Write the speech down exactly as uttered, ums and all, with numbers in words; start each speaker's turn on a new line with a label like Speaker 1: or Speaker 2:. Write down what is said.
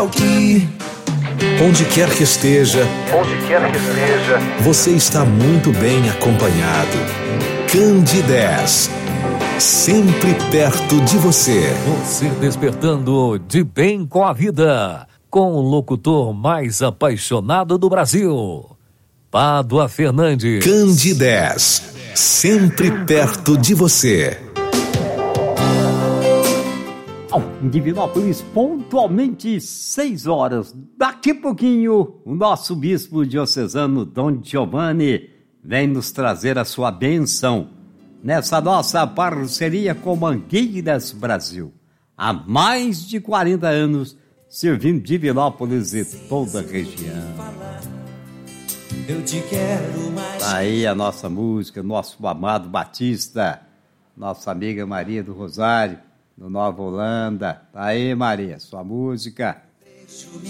Speaker 1: E onde quer que esteja,
Speaker 2: onde quer que esteja,
Speaker 1: você está muito bem acompanhado. Candidez, sempre perto de você.
Speaker 3: Você despertando de bem com a vida, com o locutor mais apaixonado do Brasil, Pádua Fernandes.
Speaker 1: Candidez, sempre perto de você.
Speaker 4: Em Divinópolis, pontualmente seis horas. Daqui a pouquinho, o nosso bispo diocesano Dom Giovanni vem nos trazer a sua bênção nessa nossa parceria com Mangueiras Brasil. Há mais de quarenta anos, servindo Divinópolis e toda a região.
Speaker 5: Eu te quero mais.
Speaker 4: Aí a nossa música, nosso amado Batista, nossa amiga Maria do Rosário, do Nova Holanda. Tá aí, Maria, sua música.